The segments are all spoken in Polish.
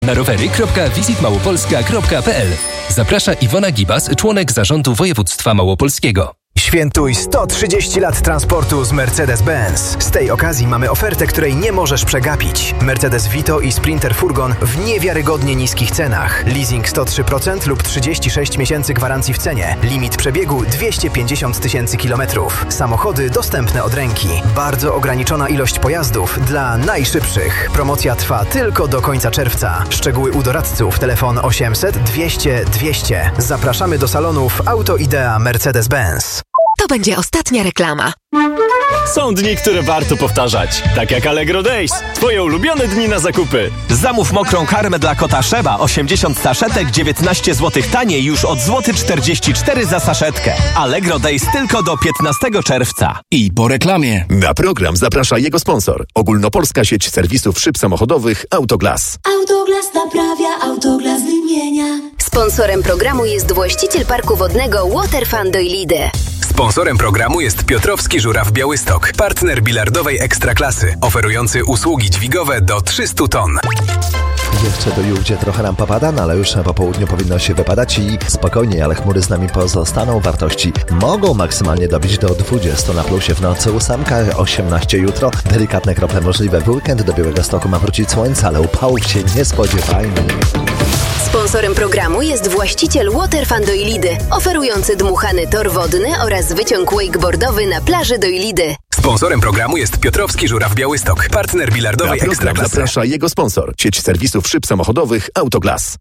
na rowery.visitmałopolska.pl. Zaprasza Iwona Gibas, członek zarządu województwa małopolskiego. Świętuj 130 lat transportu z Mercedes-Benz. Z tej okazji mamy ofertę, której nie możesz przegapić. Mercedes Vito i Sprinter Furgon w niewiarygodnie niskich cenach. Leasing 103% lub 36 miesięcy gwarancji w cenie. Limit przebiegu 250 000 kilometrów. Samochody dostępne od ręki. Bardzo ograniczona ilość pojazdów dla najszybszych. Promocja trwa tylko do końca czerwca. Szczegóły u doradców. Telefon 800 200 200. Zapraszamy do salonów Auto Idea Mercedes-Benz. To będzie ostatnia reklama. Są dni, które warto powtarzać. Tak jak Allegro Days. Twoje ulubione dni na zakupy. Zamów mokrą karmę dla kota Szeba. 80 saszetek, 19 zł taniej już od złoty 44 za saszetkę. Allegro Days tylko do 15 czerwca. I po reklamie. Na program zaprasza jego sponsor. Ogólnopolska sieć serwisów szyb samochodowych Autoglas. Autoglas naprawia, Autoglas wymienia. Sponsorem programu jest właściciel parku wodnego Waterfun Doilide. Sponsorem programu jest Piotrowski Żuraw Białystok, partner bilardowej ekstraklasy, oferujący usługi dźwigowe do 300 ton. Jeszcze do Jurdzie trochę nam popada, no ale już po południu powinno się wypadać i spokojnie, ale chmury z nami pozostaną. Wartości mogą maksymalnie dobić do 20 na plusie w nocy, 8, 18 jutro. Delikatne krople możliwe w weekend. Do Białegostoku ma wrócić słońce, ale upałów się nie spodziewajmy. Sponsorem programu jest właściciel Waterfun Doilidy, oferujący dmuchany tor wodny oraz wyciąg wakeboardowy na plaży Doilidy. Sponsorem programu jest Piotrowski Żuraw Białystok, partner bilardowej ekstraklasy. Zaprasza jego sponsor. Sieć serwisów szyb samochodowych Autoglas.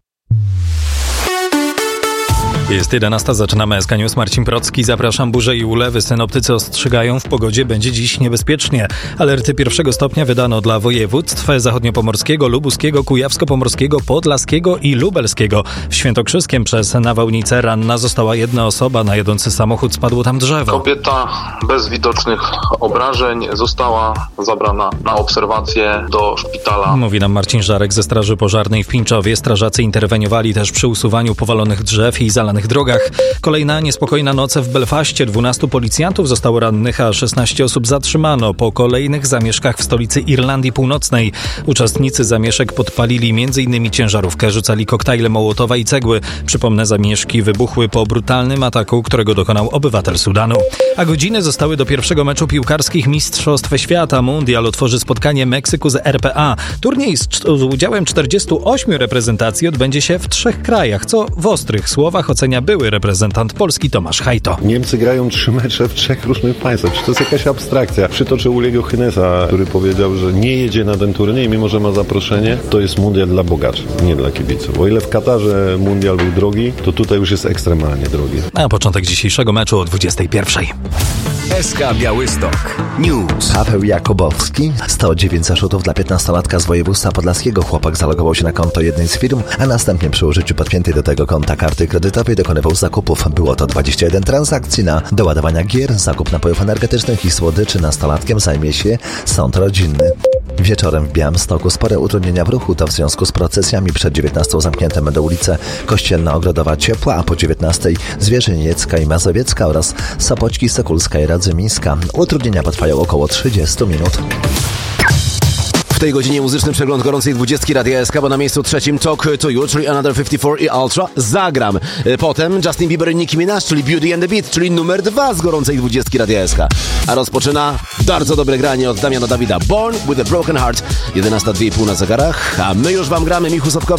Jest 11, zaczynamy SK News. Marcin Procki, zapraszam. Burze i ulewy synoptycy ostrzegają, w pogodzie będzie dziś niebezpiecznie. Alerty 1 stopnia wydano dla województw zachodniopomorskiego, lubuskiego, kujawsko-pomorskiego, podlaskiego i lubelskiego. W Świętokrzyskiem przez nawałnicę ranna została jedna osoba, na jadący samochód spadło tam drzewo. Kobieta bez widocznych obrażeń została zabrana na obserwację do szpitala. Mówi nam Marcin Żarek ze Straży Pożarnej w Pińczowie. Strażacy interweniowali też przy usuwaniu powalonych drzew i zalanych drogach. Kolejna niespokojna noc w Belfaście. 12 policjantów zostało rannych, a 16 osób zatrzymano po kolejnych zamieszkach w stolicy Irlandii Północnej. Uczestnicy zamieszek podpalili m.in. ciężarówkę, rzucali koktajle Mołotowa i cegły. Przypomnę, zamieszki wybuchły po brutalnym ataku, którego dokonał obywatel Sudanu. A godziny zostały do pierwszego meczu piłkarskich Mistrzostw Świata. Mundial otworzy spotkanie Meksyku z RPA. Turniej z udziałem 48 reprezentacji odbędzie się w 3 krajach, co w ostrych słowach ocenia były reprezentant Polski Tomasz Hajto. Niemcy grają 3 mecze w 3 różnych państwach. Czy to jest jakaś abstrakcja? Przytoczę Uliego Hynesa, który powiedział, że nie jedzie na ten turniej, mimo że ma zaproszenie. To jest mundial dla bogaczy, nie dla kibiców. O ile w Katarze mundial był drogi, to tutaj już jest ekstremalnie drogi. A początek dzisiejszego meczu o 21:00. SK Białystok News. Paweł Jakubowski, 109 zarzutów dla 15-latka z województwa podlaskiego. Chłopak zalogował się na konto jednej z firm, a następnie przy użyciu podpiętej do tego konta karty kredytowej dokonywał zakupów. Było to 21 transakcji na doładowania gier, zakup napojów energetycznych i słodyczy. Nastolatkiem zajmie się sąd rodzinny. Wieczorem w Białymstoku spore utrudnienia w ruchu. To w związku z procesjami. Przed 19 zamknięte będą ulice Kościelna, Ogrodowa, Ciepła, a po 19 Zwierzyniecka i Mazowiecka oraz Sopoćki, Sokulska i Radzymińska. Utrudnienia potrwają około 30 minut. W tej godzinie muzyczny przegląd gorącej 20 Radia SK, bo na miejscu 3 Talk to You, czyli Another 54 i Ultra, Zagram. Potem Justin Bieber i Nicki Minaj, czyli Beauty and the Beat, czyli numer 2 z gorącej 20 Radia SK. A rozpoczyna bardzo dobre granie od Damiana Dawida, Born with a Broken Heart, 11:02 na zegarach, a my już wam gramy. Michał Sapkowski.